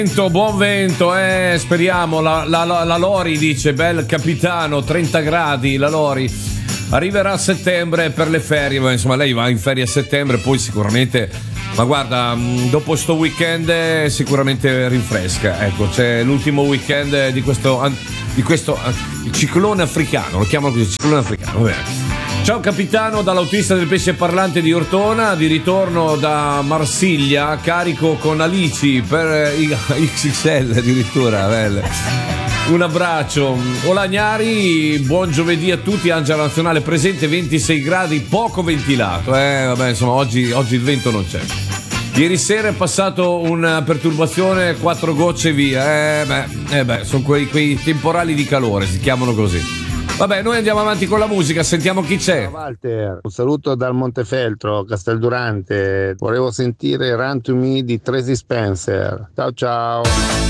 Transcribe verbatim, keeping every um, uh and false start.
Vento, buon vento, eh, speriamo. La, la, la, la Lori dice: bel capitano, trenta gradi. La Lori arriverà a settembre per le ferie. Ma insomma, lei va in ferie a settembre, poi sicuramente. Ma guarda, dopo sto weekend sicuramente rinfresca. Ecco, c'è l'ultimo weekend di questo, di questo ciclone africano. Lo chiamano così, ciclone africano. Va bene. Ciao capitano, dall'autista del pesce parlante di Ortona, di ritorno da Marsiglia, carico con alici per X X L addirittura, belle. Un abbraccio. Olagnari, buon giovedì a tutti. Angela Nazionale presente, ventisei gradi, poco ventilato. Eh, vabbè, insomma, oggi, oggi il vento non c'è. Ieri sera è passato una perturbazione, quattro gocce via. Eh beh, eh beh sono quei, quei temporali di calore, si chiamano così. Vabbè, noi andiamo avanti con la musica, sentiamo chi c'è. Ciao Walter, un saluto dal Montefeltro, Casteldurante. Volevo sentire Run to Me di Tracy Spencer. Ciao ciao.